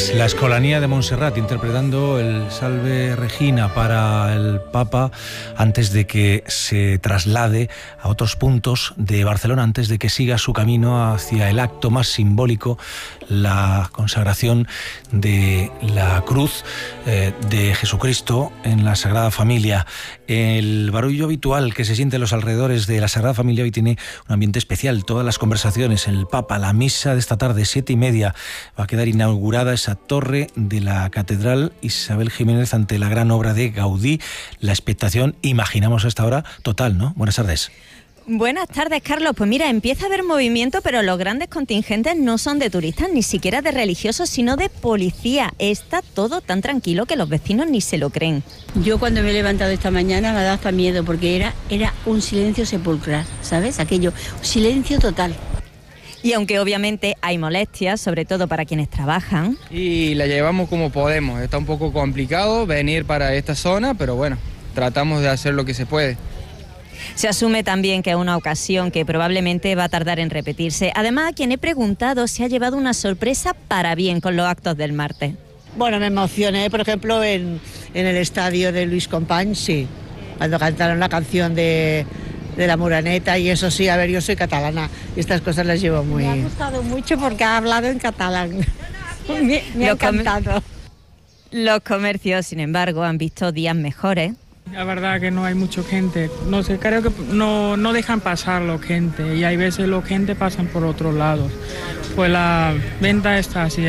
tardes. La Escolanía de Montserrat interpretando el Salve Regina para el Papa antes de que se traslade a otros puntos de Barcelona, antes de que siga su camino hacia el acto más simbólico, la consagración de la cruz de Jesucristo en la Sagrada Familia. El barullo habitual que se siente en los alrededores de la Sagrada Familia hoy tiene un ambiente especial. Todas las conversaciones, el Papa, la misa de esta tarde, 7:30, va a quedar inaugurada esa torre de la Catedral Isabel Jiménez ante la gran obra de Gaudí. La expectación, imaginamos a esta hora, total, ¿no? Buenas tardes. Buenas tardes, Carlos. Pues mira, empieza a haber movimiento, pero los grandes contingentes no son de turistas, ni siquiera de religiosos, sino de policía. Está todo tan tranquilo que los vecinos ni se lo creen. Yo cuando me he levantado esta mañana me ha dado hasta miedo, porque era un silencio sepulcral, ¿sabes? Aquello, silencio total. Y aunque obviamente hay molestias, sobre todo para quienes trabajan. Y la llevamos como podemos. Está un poco complicado venir para esta zona, pero bueno, tratamos de hacer lo que se puede. Se asume también que es una ocasión que probablemente va a tardar en repetirse. Además, a quien he preguntado se ha llevado una sorpresa para bien con los actos del martes. Bueno, me emocioné, por ejemplo, en el estadio de Luis Companys, sí, cuando cantaron la canción de la Moreneta, y eso sí, a ver, yo soy catalana y estas cosas las llevo muy... Me ha gustado mucho porque ha hablado en catalán. me ha encantado. Los comercios, sin embargo, han visto días mejores. La verdad que no hay mucha gente, no sé, creo que no dejan pasar la gente y hay veces la gente pasan por otros lados, pues la venta está así.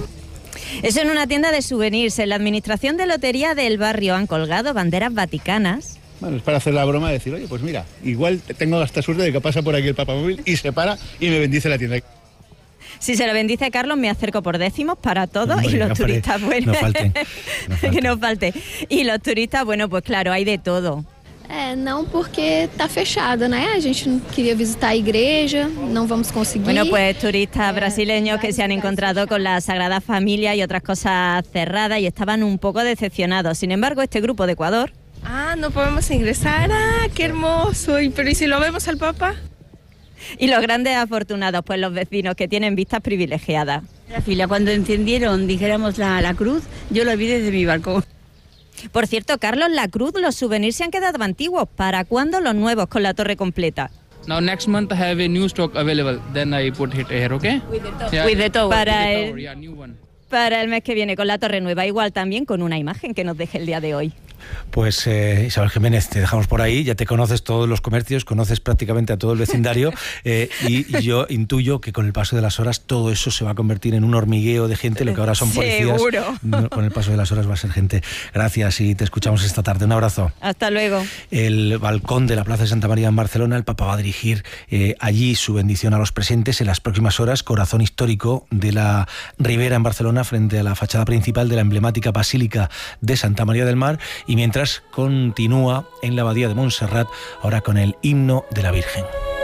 Eso en una tienda de souvenirs. En la administración de lotería del barrio han colgado banderas vaticanas. Bueno, es para hacer la broma de decir, oye, pues mira, igual tengo hasta suerte de que pasa por aquí el papamóvil y se para y me bendice la tienda. Si se lo bendice Carlos, me acerco por décimos para todos. Hombre, y los turistas, bueno, no falten. Que no falte. Y los turistas, bueno, pues claro, hay de todo. Não, porque está fechado, né? A gente quería visitar a igreja, no vamos conseguir. Bueno, pues turistas brasileños que se han encontrado con la Sagrada Familia y otras cosas cerradas y estaban un poco decepcionados. Sin embargo, este grupo de Ecuador... no podemos ingresar, qué hermoso. Pero ¿y si lo vemos al Papa? Y los grandes afortunados, pues los vecinos que tienen vistas privilegiadas. La fila, cuando encendieron, dijéramos, la cruz, yo la vi desde mi balcón. Por cierto, Carlos, la cruz, los souvenirs se han quedado antiguos. ¿Para cuándo los nuevos con la torre completa? Now next month I have a new stock available. Then I put it here, okay? With the tower. Para el mes que viene con la torre nueva, igual también con una imagen que nos deje el día de hoy. Pues Isabel Jiménez, te dejamos por ahí, ya te conoces todos los comercios, conoces prácticamente a todo el vecindario y yo intuyo que con el paso de las horas todo eso se va a convertir en un hormigueo de gente, lo que ahora son policías. Seguro. Con el paso de las horas va a ser gente. Gracias y te escuchamos esta tarde. Un abrazo. Hasta luego. El balcón de la Plaza de Santa María en Barcelona, el Papa va a dirigir allí su bendición a los presentes en las próximas horas, corazón histórico de la Ribera en Barcelona, frente a la fachada principal de la emblemática Basílica de Santa María del Mar, y mientras continúa en la Abadía de Montserrat, ahora con el himno de la Virgen.